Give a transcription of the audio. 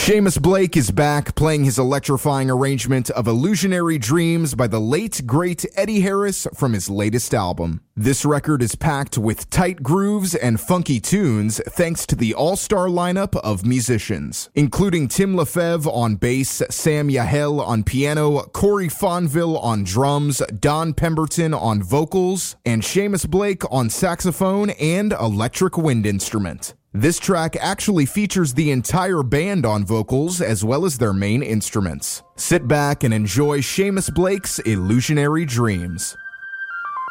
Seamus Blake is back playing his electrifying arrangement of Illusionary Dreams by the late, great Eddie Harris from his latest album. This record is packed with tight grooves and funky tunes thanks to the all-star lineup of musicians, including Tim Lefebvre on bass, Sam Yahel on piano, Corey Fonville on drums, Don Pemberton on vocals, and Seamus Blake on saxophone and electric wind instrument. This track actually features the entire band on vocals as well as their main instruments. Sit back and enjoy Seamus Blake's Illusionary Dreams.